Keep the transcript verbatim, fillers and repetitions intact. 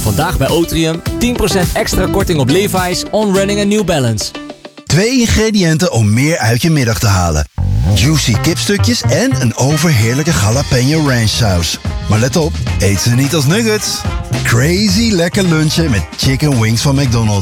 Vandaag bij Otrium tien procent extra korting op Levi's, On Running en New Balance. Twee ingrediënten om meer uit je middag te halen. Juicy kipstukjes en een overheerlijke jalapeno ranch saus. Maar let op, eet ze niet als nuggets. Crazy lekker lunchen met chicken wings van McDonald's.